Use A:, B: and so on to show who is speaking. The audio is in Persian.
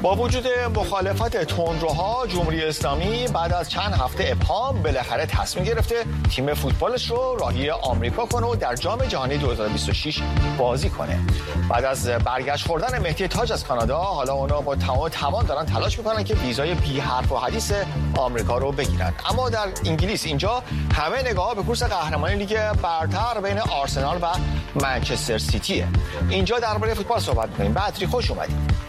A: با وجود مخالفت تندروها، جمهوری اسلامی بعد از چند هفته ابهام بالاخره تصمیم گرفته تیم فوتبالش رو راهی آمریکا کنه و در جام جهانی 2026 بازی کنه. بعد از برگشت خوردن مهدی تاج از کانادا، حالا اونا با تمام توان دارن تلاش میکنن که ویزای بی حرف و حدیث آمریکا رو بگیرن. اما در انگلیس اینجا همه نگاه‌ها به کورس قهرمانی لیگ برتر بین آرسنال و منچستر سیتیه. اینجا درباره فوتبال صحبت می‌کنیم. بدری خوش اومدید.